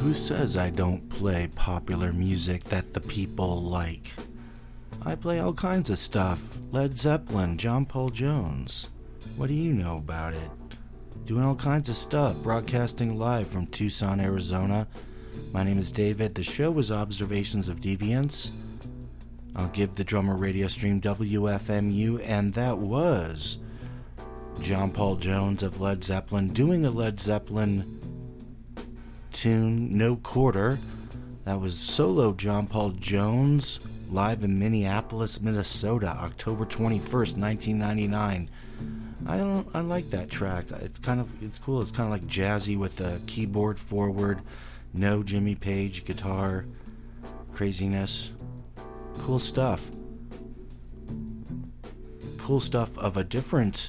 Who says I don't play popular music that the people like? I play all kinds of stuff. Led Zeppelin, John Paul Jones. What do you know about it? Doing all kinds of stuff, broadcasting live from Tucson, Arizona. My name is David. The show was Observations of Deviance. I'll give the drummer radio stream WFMU, and that was John Paul Jones of Led Zeppelin doing a Led Zeppelin tune, No Quarter. That was solo John Paul Jones live in Minneapolis, Minnesota, October 21st, 1999. I like that track. It's cool. It's kind of like jazzy with the keyboard forward, no Jimmy Page guitar craziness. Cool stuff. Cool stuff of a different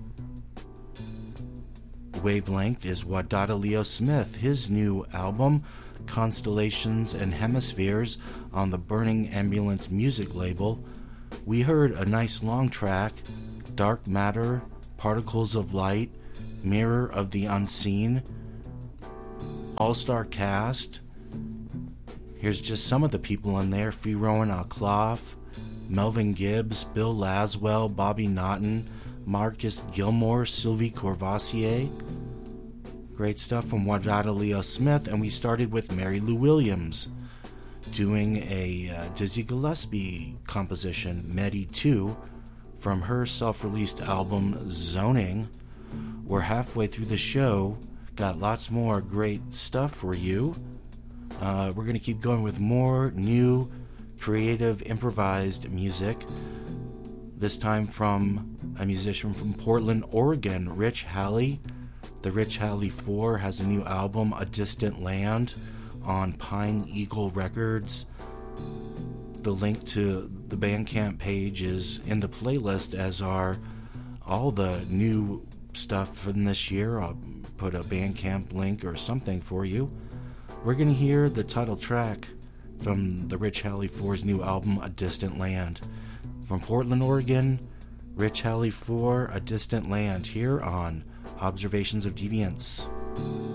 wavelength is Wadada Leo Smith. His new album, Constellations and Hemispheres, on the Burning Ambulance music label. We heard a nice long track, Dark Matter, Particles of Light, Mirror of the Unseen, All-Star Cast. Here's just some of the people in there: Firoan Akloff, Melvin Gibbs, Bill Laswell, Bobby Naughton, Marcus Gilmore, Sylvie Courvoisier. Great stuff from Wadada Leo Smith. And we started with Mary Lou Williams doing a Dizzy Gillespie composition, Medi 2, from her self-released album Zoning. We're halfway through the show. Got lots more great stuff for you. We're going to keep going with more new, creative, improvised music. This time from a musician from Portland, Oregon, Rich Halley. The Rich Halley 4 has a new album, A Distant Land, on Pine Eagle Records. The link to the Bandcamp page is in the playlist, as are all the new stuff from this year. I'll put a Bandcamp link or something for you. We're going to hear the title track from the Rich Halley 4's new album, A Distant Land. From Portland, Oregon, Rich Halley 4, A Distant Land, here on Observations of Deviance.